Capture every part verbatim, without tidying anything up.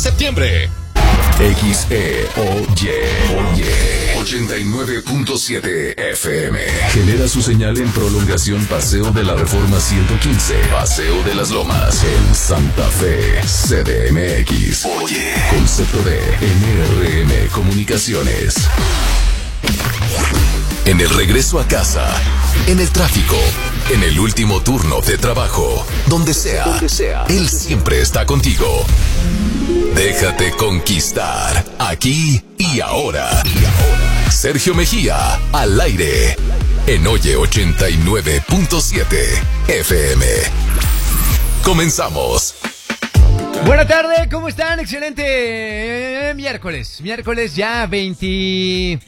Septiembre. X E O Y ochenta y nueve punto siete F M. Genera su señal en prolongación Paseo de la Reforma ciento quince, Paseo de las Lomas, en Santa Fe, C D M X. Oye, concepto de N R M Comunicaciones. En el regreso a casa, en el tráfico, en el último turno de trabajo, donde sea, donde sea, él siempre está contigo. Déjate conquistar, aquí y ahora. Y ahora. Sergio Mejía, al aire, en Oye ochenta y nueve punto siete F M. Comenzamos. Buenas tardes, ¿cómo están? Excelente miércoles. Miércoles ya veintitrés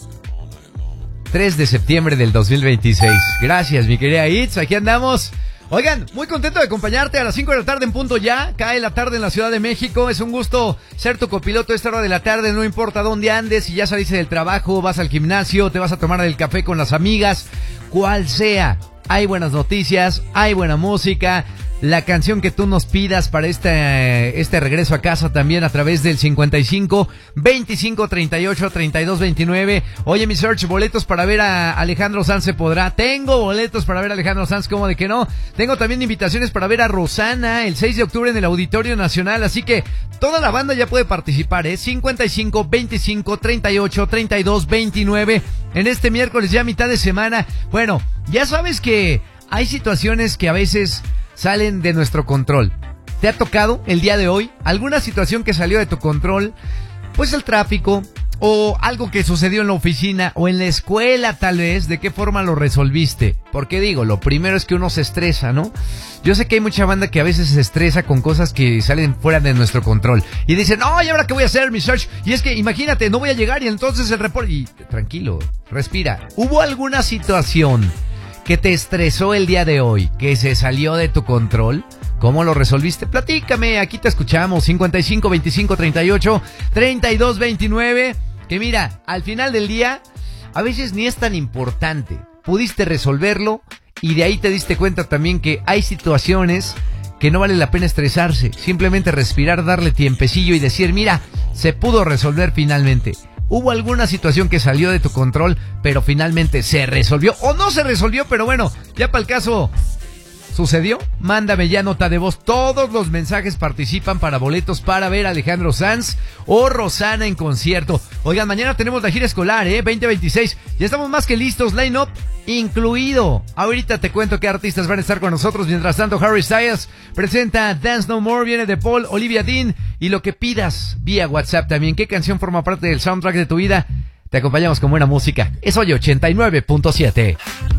de septiembre del dos mil veintiséis. Gracias, mi querida Itz, aquí andamos. Oigan, muy contento de acompañarte a las cinco de la tarde en punto ya. Cae la tarde en la Ciudad de México. Es un gusto ser tu copiloto a esta hora de la tarde. No importa dónde andes, si ya saliste del trabajo, vas al gimnasio, te vas a tomar el café con las amigas, cual sea. Hay buenas noticias, hay buena música. La canción que tú nos pidas para este, este regreso a casa también a través del cincuenta y cinco, veinticinco, treinta y ocho, treinta y dos, veintinueve. Oye, mi Search, boletos para ver a Alejandro Sanz se podrá. Tengo boletos para ver a Alejandro Sanz, ¿cómo de que no? Tengo también invitaciones para ver a Rosana el seis de octubre en el Auditorio Nacional, así que toda la banda ya puede participar, ¿eh? cincuenta y cinco, veinticinco, treinta y ocho, treinta y dos, veintinueve. En este miércoles ya mitad de semana. Bueno, ya sabes que hay situaciones que a veces salen de nuestro control. ¿Te ha tocado el día de hoy alguna situación que salió de tu control? Pues el tráfico, o algo que sucedió en la oficina, o en la escuela tal vez. ¿De qué forma lo resolviste? Porque digo, lo primero es que uno se estresa, ¿no? Yo sé que hay mucha banda que a veces se estresa con cosas que salen fuera de nuestro control. Y dicen, no, ¿y ahora qué voy a hacer, mi Search? Y es que, imagínate, no voy a llegar y entonces el reporte... Y tranquilo, respira. ¿Hubo alguna situación que te estresó el día de hoy, que se salió de tu control? ¿Cómo lo resolviste? Platícame, aquí te escuchamos. cincuenta y cinco, veinticinco, treinta y ocho, treinta y dos, veintinueve. Que mira, al final del día, a veces ni es tan importante. Pudiste resolverlo y de ahí te diste cuenta también que hay situaciones que no vale la pena estresarse. Simplemente respirar, darle tiempecillo y decir, mira, se pudo resolver finalmente. Hubo alguna situación que salió de tu control, pero finalmente se resolvió, o no se resolvió, pero bueno, ya para el caso, ¿sucedió? Mándame ya nota de voz. Todos los mensajes participan para boletos para ver a Alejandro Sanz o Rosana en concierto. Oigan, mañana tenemos la gira escolar, ¿eh? veinte veintiséis. Ya estamos más que listos, line-up incluido. Ahorita te cuento qué artistas van a estar con nosotros. Mientras tanto, Harry Styles presenta Dance No More, viene de Paul, Olivia Dean, y lo que pidas vía WhatsApp también. ¿Qué canción forma parte del soundtrack de tu vida? Te acompañamos con buena música. Es Oye ochenta y nueve punto siete.